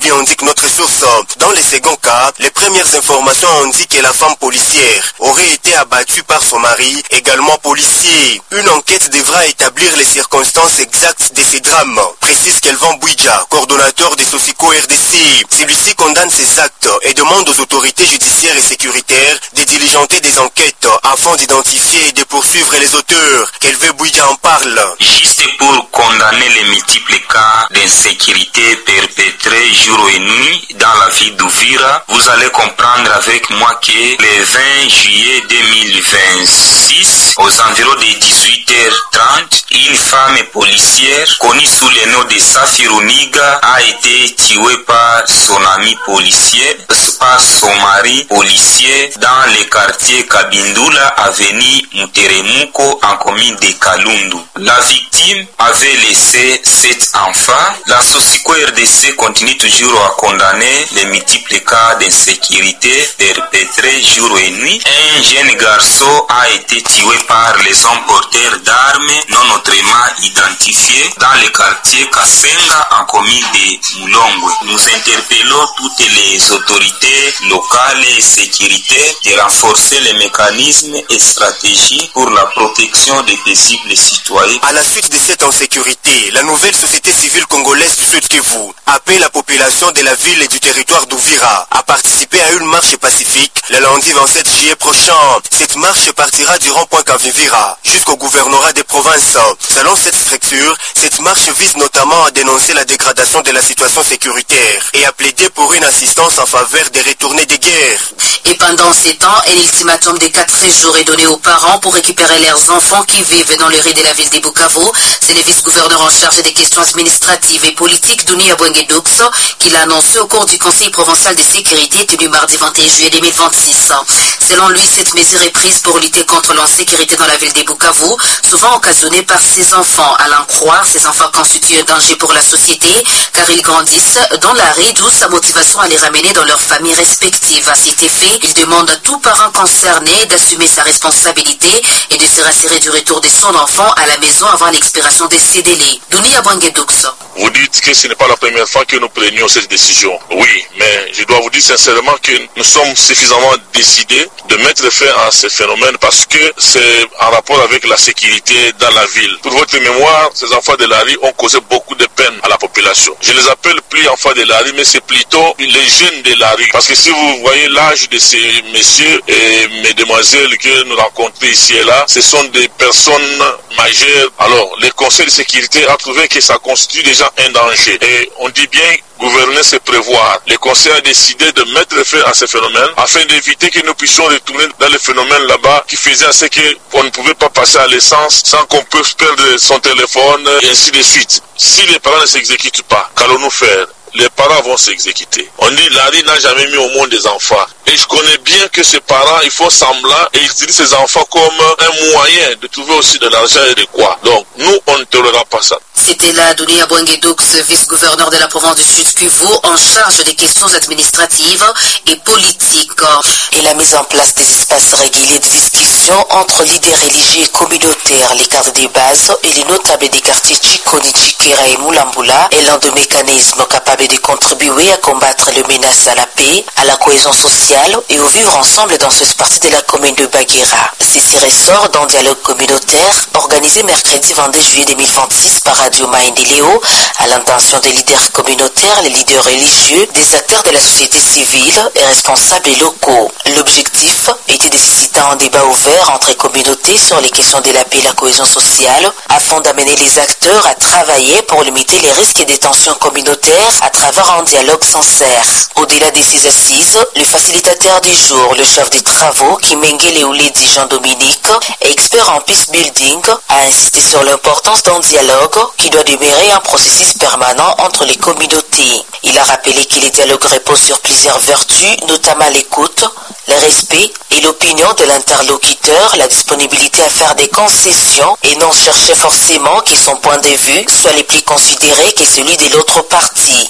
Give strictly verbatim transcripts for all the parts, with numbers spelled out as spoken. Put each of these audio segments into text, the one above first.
lui indique notre source. Dans le second cas, les premières informations indiquent que la femme policière aurait été abattue par son mari, également policier. Une enquête devra établir les circonstances exactes de ces drames, précise Kelvin Bouidja, coordonnateur des Sosico R D C. Celui-ci condamne ces actes et demande aux autorités judiciaires et sécuritaires de diligenter des enquêtes afin d'identifier et de poursuivre les auteurs. Kelvin Bouidja en parle. Juste pour condamner les multiples cas d'insécurité perpétrés jour et nuit dans la ville d'Uvira, vous allez comprendre avec moi que le vingt juillet deux mille vingt-six, aux environs de dix-huit heures trente, une femme policière connue sous le nom de Safiruniga a été tuée par son ami policier, par son mari policier dans le quartier Kabindula, avenue Muteremuko, en commune de Kalundu. La victime avait laissé sept enfants. La Sosico R D C continue toujours à condamner les multiples cas d'insécurité perpétrés jour et nuit. Un jeune garçon a été tué par les hommes porteurs d'armes non autrement identifiés dans le quartier Kasenga, en commune de Mulongwe. Nous interpellons toutes les autorités locales et sécuritaires de renforcer les mécanismes et stratégies pour la protection des paisibles citoyens. À la suite de cette insécurité, la nouvelle société civile congolaise Sud Kivu appelle la population de la ville et du territoire d'Uvira à participer à une marche pacifique le lundi vingt-sept juillet prochain. Cette marche partira du rond-point Kavivira jusqu'au gouvernorat des provinces. Selon cette structure, cette marche vise notamment à dénoncer la dégradation de la situation sécuritaire et à plaider pour une assistance en faveur des retournés des guerres. Et pendant ces temps, un ultimatum de quatre jours est donné aux parents pour récupérer leurs enfants qui vivent dans les rues de la ville de Bukavu. C'est le vice-gouverneur en charge des questions administratives et politiques, Dunia Bwengedoux, qui l'a annoncé au cours du Conseil provincial de sécurité tenu mardi vingt et un juillet deux mille vingt-six. Selon lui, cette mesure est prise pour lutter contre l'insécurité dans la ville de Bukavu, souvent occasionnée par ses enfants. À l'en croire, ces enfants constituent un danger pour la société car ils grandissent dans la rue, d'où sa motivation à les ramener dans leurs familles respectives. À cet effet, il demande à tout parent concerné d'assumer sa responsabilité et de se rassurer du retour de son enfant à la maison avant l'expiration de ces délais. Dunia Bwengedoux. Vous dites que ce n'est pas la première fois que nous prenions cette décision. Oui, mais je dois vous dire sincèrement que nous sommes suffisamment décidés de mettre fin à ce phénomène parce que c'est en rapport avec la sécurité dans la ville. Pour votre mémoire, ces enfants de la rue ont causé beaucoup de peine à la population. Je les appelle plus enfants de la rue, mais c'est plutôt les jeunes de la rue. Parce que si vous voyez l'âge de ces messieurs et mesdemoiselles que nous rencontrons ici et là, ce sont des personnes majeures. Alors, le Conseil de sécurité a trouvé que ça constitue déjà un danger. Et on dit bien gouverner, c'est prévoir. Le Conseil a décidé de mettre fin à ce phénomène afin d'éviter que nous puissions retourner dans le phénomène là-bas qui faisait à ce qu'on ne pouvait pas passer à l'essence sans qu'on puisse perdre son téléphone et ainsi de suite. Si les parents ne s'exécutent pas, qu'allons-nous faire? Les parents vont s'exécuter. On dit la rue n'a jamais mis au monde des enfants. Et je connais bien que ces parents, ils font semblant et ils utilisent ces enfants comme un moyen de trouver aussi de l'argent et de quoi. Donc, nous, on ne tolérera pas ça. C'était là Dunia Bwengedoux, vice-gouverneur de la province du Sud Kivu, en charge des questions administratives et politiques. Et la mise en place des espaces réguliers de discussion entre leaders religieux et communautaires, les cadres des bases et les notables des quartiers Chikoni, Chikera et Moulambula est l'un des mécanismes capables de contribuer à combattre les menaces à la paix, à la cohésion sociale et au vivre ensemble dans cette partie de la commune de Baguera. Ceci ressort d'un dialogue communautaire organisé mercredi vingt-deux juillet deux mille vingt-six par Radio Maendeleo à l'intention des leaders communautaires, les leaders religieux, des acteurs de la société civile et responsables locaux. L'objectif était de susciter un débat ouvert entre communautés sur les questions de la paix et la cohésion sociale afin d'amener les acteurs à travailler pour limiter les risques des tensions communautaires à travers un dialogue sincère. Au-delà de ces assises, le facilitateur du jour, le chef des travaux, Kimengele Ouledi Jean-Dominique, expert en peace building, a insisté sur l'importance d'un dialogue qui doit demeurer un processus permanent entre les communautés. Il a rappelé que les dialogues reposent sur plusieurs vertus, notamment l'écoute, le respect et l'opinion de l'interlocuteur, la disponibilité à faire des concessions et non chercher forcément que son point de vue soit le plus considéré que celui de l'autre partie.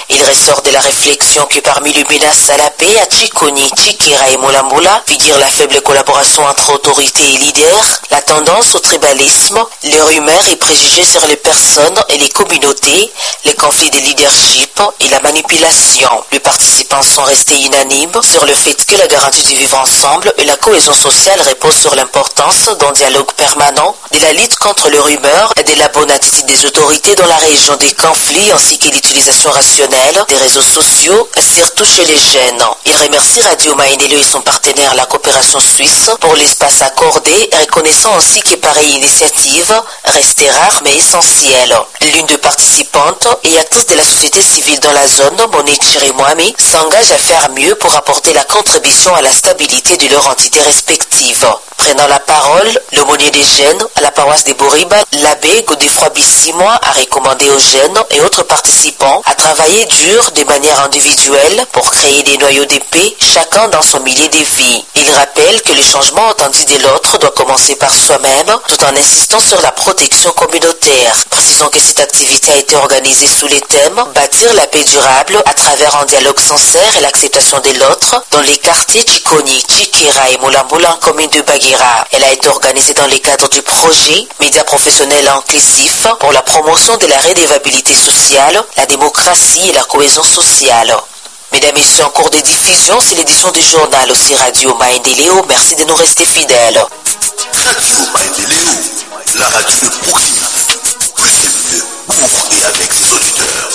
Il ressort de la réflexion que parmi les menaces à la paix à Tchikoni, Tchikira et Mulambula, puis dire la faible collaboration entre autorités et leaders, la tendance au tribalisme, les rumeurs et préjugés sur les personnes et les communautés, les conflits de leadership et la manipulation. Les participants sont restés unanimes sur le fait que la garantie du vivre ensemble et la cohésion sociale reposent sur l'importance d'un dialogue permanent, de la lutte contre les rumeurs et de la bonne attitude des autorités dans la région des conflits ainsi que l'utilisation rationnelle des réseaux sociaux, surtout chez les jeunes. Il remercie Radio Maendeleo et son partenaire la coopération suisse pour l'espace accordé, reconnaissant ainsi que pareille initiative restait rare mais essentielle. L'une des participantes et actrice de la société civile dans la zone, Monique Chirimwami, s'engage à faire mieux pour apporter la contribution à la stabilité de leur entité respective. Prenant la parole, l'aumônier des jeunes à la paroisse de Boriba, l'abbé Godefroy Bissimois a recommandé aux jeunes et autres participants à travailler dur de manière individuelle pour créer des noyaux de paix, chacun dans son milieu de vie. Il rappelle que le changement attendu de l'autre doit commencer par soi-même, tout en insistant sur la protection communautaire. Précisons que cette activité a été organisée sous les thèmes « Bâtir la paix durable à travers un dialogue sincère et l'acceptation de l'autre » dans les quartiers Tchikoni, Tchikira et Mulambula en commune de Baguera. Elle a été organisée dans le cadre du projet Médias professionnels inclusifs pour la promotion de la redevabilité sociale, la démocratie et la cohésion sociale. Mesdames et messieurs, en cours de diffusion, c'est l'édition du journal aussi Radio Maendeleo. Merci de nous rester fidèles. Radio Maendeleo, la radio de progrès. Plus et mieux pour et avec ses auditeurs.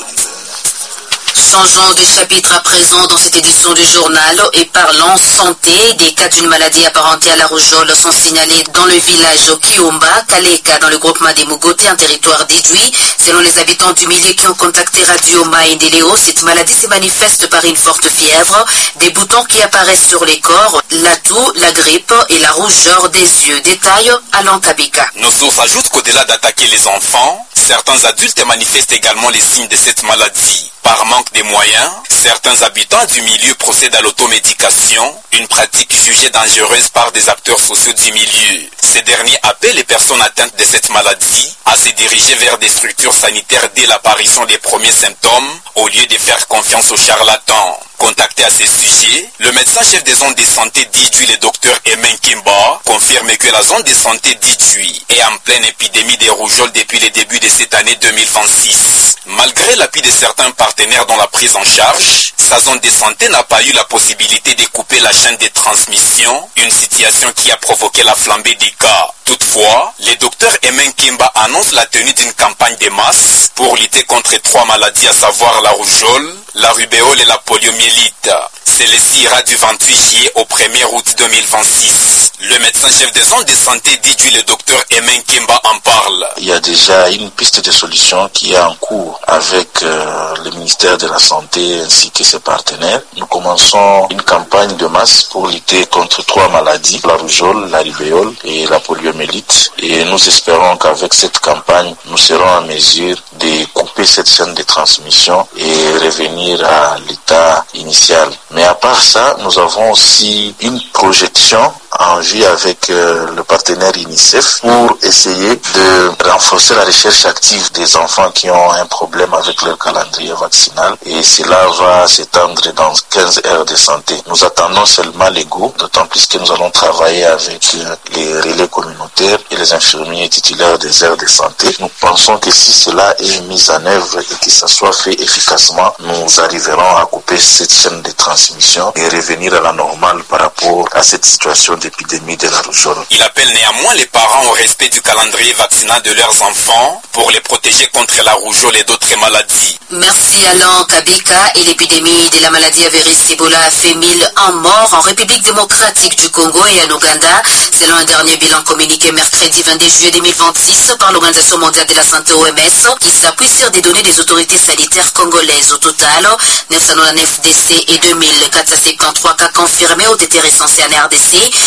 Changeons de chapitre à présent dans cette édition du journal et parlons santé. Des cas d'une maladie apparentée à la rougeole sont signalés dans le village Kiomba, Kaleka, dans le groupement des Mugoté, un territoire d'Idui. Selon les habitants du milieu qui ont contacté Radio Maendeleo, cette maladie se manifeste par une forte fièvre, des boutons qui apparaissent sur les corps, la toux, la grippe et la rougeur des yeux. Détail Alain Kabika. Nos sources ajoutent qu'au-delà d'attaquer les enfants, certains adultes manifestent également les signes de cette maladie. Par manque de moyens, certains habitants du milieu procèdent à l'automédication, une pratique jugée dangereuse par des acteurs sociaux du milieu. Ces derniers appellent les personnes atteintes de cette maladie à se diriger vers des structures sanitaires dès l'apparition des premiers symptômes, au lieu de faire confiance aux charlatans. Contacté à ce sujet, le médecin-chef des zones de santé d'Idjui, le docteur Emen Kimba, confirme que la zone de santé d'Idjui est en pleine épidémie de rougeole depuis le début de cette année deux mille vingt-six. Malgré l'appui de certains partenaires dans la prise en charge, sa zone de santé n'a pas eu la possibilité de couper la chaîne de transmission, une situation qui a provoqué la flambée des cas. Toutefois, le docteur Emen Kimba annonce la tenue d'une campagne de masse pour lutter contre trois maladies, à savoir la rougeole, la rubéole et la poliomyélite. Celle-ci ira du vingt-huit juillet au premier août deux mille vingt-six. Le médecin-chef des zones de santé d'Idjui, le docteur Emen Kimba, en parle. Il y a déjà une piste de solution qui est en cours avec euh, le ministère de la Santé ainsi que ses partenaires. Nous commençons une campagne de masse pour lutter contre trois maladies, la rougeole, la rubéole et la poliomyélite. Et nous espérons qu'avec cette campagne, nous serons en mesure de couper cette chaîne de transmission et revenir à l'état initial. Mais à part ça, nous avons aussi une projection en vue avec euh, le partenaire UNICEF pour essayer de renforcer la recherche active des enfants qui ont un problème avec leur calendrier vaccinal, et cela va s'étendre dans quinze heures de santé. Nous attendons seulement les go, d'autant plus que nous allons travailler avec euh, les relais communautaires et les infirmiers titulaires des aires de santé. Nous pensons que si cela est mis en œuvre et que ça soit fait efficacement, nous arriverons à couper cette chaîne de transmission et revenir à la normale par rapport à cette situation d'épidémie de la rougeole. Il appelle néanmoins les parents au respect du calendrier vaccinal de leurs enfants pour les protéger contre la rougeole et d'autres maladies. Merci Alain Kabika. Et l'épidémie de la maladie à virus Ebola a fait mille un morts en République démocratique du Congo et en Ouganda, selon un dernier bilan communiqué mercredi vingt-deux juillet deux mille vingt-six par l'Organisation mondiale de la santé O M S, qui s'appuie sur des données des autorités sanitaires congolaises. Au total, neuf cent quatre-vingt-dix-neuf décès et deux mille quatre cent soixante-treize cas confirmés ont été recensés en R D C.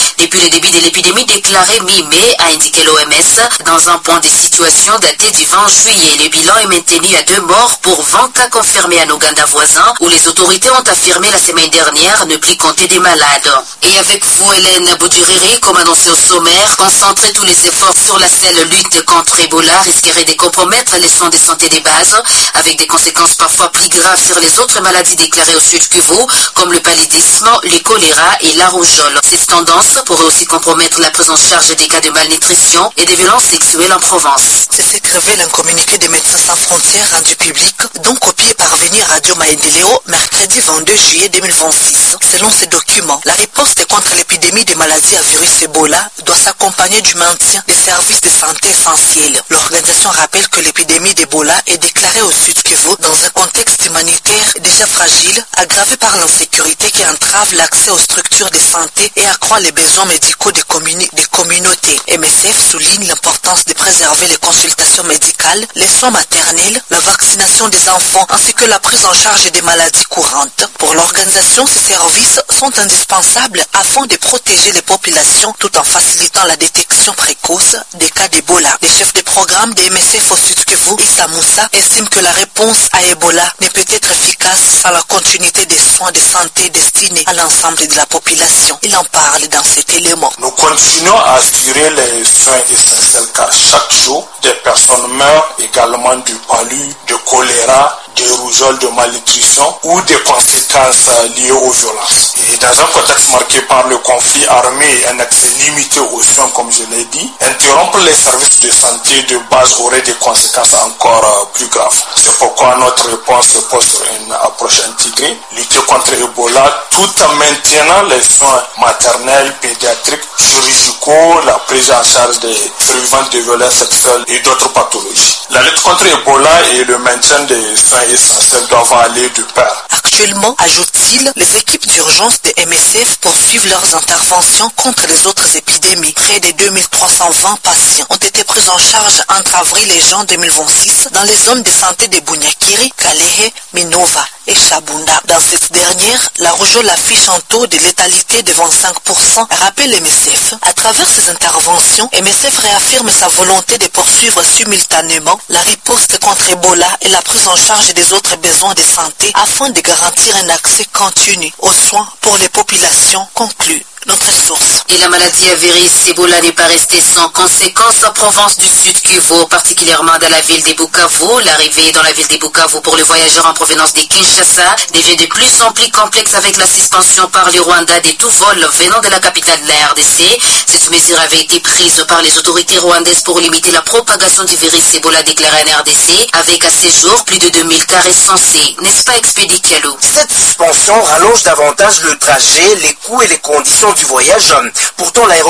depuis le début de l'épidémie déclarée mi-mai, a indiqué l'O M S. Dans un point de situation daté du vingt juillet, le bilan est maintenu à deux morts pour vingt cas confirmés en Ouganda voisin, où les autorités ont affirmé la semaine dernière ne plus compter des malades. Et avec vous, Hélène Bouduriri, comme annoncé au sommaire, concentrer tous les efforts sur la seule lutte contre Ebola risquerait de compromettre les soins de santé des bases, avec des conséquences parfois plus graves sur les autres maladies déclarées au Sud Kivu, comme le paludisme, le choléra et la rougeole. Cette tendance pourrait aussi compromettre la prise en charge des cas de malnutrition et des violences sexuelles en province. C'est ce que révèle un communiqué des Médecins sans frontières rendu public, dont copié parvenu à Radio Maendeleo mercredi vingt-deux juillet deux mille vingt-six. Selon ces documents, la riposte contre l'épidémie des maladies à virus Ebola doit s'accompagner du maintien des services de santé essentiels. L'organisation rappelle que l'épidémie d'Ebola est déclarée au Sud Kivu dans un contexte humanitaire déjà fragile, aggravé par l'insécurité qui entrave l'accès aux structures de santé et accroît les besoins médicaux des, communi des communautés. M S F souligne l'importance de préserver les consultations médicales, les soins maternels, la vaccination des enfants ainsi que la prise en charge des maladies courantes. Pour l'organisation, ces services sont indispensables afin de protéger les populations tout en facilitant la détection précoce des cas d'Ebola. Le chef de programme des M S F au Sud Kivu, Issa Moussa, estime que la réponse à Ebola ne peut être efficace sans la continuité des soins de santé destinés à l'ensemble de la population. Il en parle dans cet élément. Nous continuons à assurer les soins essentiels car chaque jour, des personnes meurent également du palu, de choléra, de rougeole, de malnutrition ou des conséquences liées aux violences. Et dans un contexte marqué par le conflit armé et un accès limité aux soins, comme je l'ai dit, interrompre les services de santé de base aurait des conséquences encore plus graves. C'est pourquoi notre réponse repose sur une approche intégrée, lutter contre Ebola tout en maintenant les soins maternels, pédiatriques, chirurgicaux, la prise en charge des survivants de violences sexuelles et d'autres pathologies. La lutte contre Ebola et le maintien des soins essentiels doivent aller de pair. Actuellement, ajoute-t-il, les équipes d'urgence des M S F poursuivent leurs interventions contre les autres épidémies. Près de deux mille trois cent vingt patients ont été pris en charge entre avril et juin deux mille vingt-six dans les zones de santé de Bunyakiri, Kalehe, Minova et Chabunda. Dans cette dernière, la rougeole affiche un taux de létalité de vingt-cinq pour cent, rappelle M S F. À travers ces interventions, M S F réaffirme sa volonté de poursuivre simultanément la riposte contre Ebola et la prise en charge des autres besoins de santé afin de garantir un accès continu aux soins pour les populations, conclut notre source. Et la maladie à virus Ebola n'est pas restée sans conséquences en province du Sud Kivu, particulièrement dans la ville de Bukavu. L'arrivée dans la ville de Bukavu pour les voyageurs en provenance de Kinshasa devient de plus en plus complexe avec la suspension par le Rwanda de tout vol venant de la capitale de la R D C. Cette mesure avait été prise par les autorités rwandaises pour limiter la propagation du virus Ebola déclaré en R D C, avec à ce jour plus de deux mille cas recensés. N'est-ce pas, Expédie Kialou? Cette suspension rallonge davantage le trajet, les coûts et les conditions du voyage. Pourtant, l'aéroport